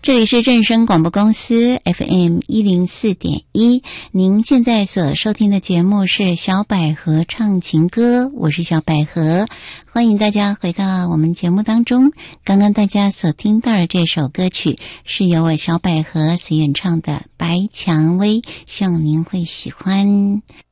这里是正声广播公司 FM104.1，您现在所收听的节目是小百合唱情歌，我是小百合，欢迎大家回到我们节目当中。刚刚大家所听到的这首歌曲是由我小百合所演唱的《白蔷薇》，希望您会喜欢。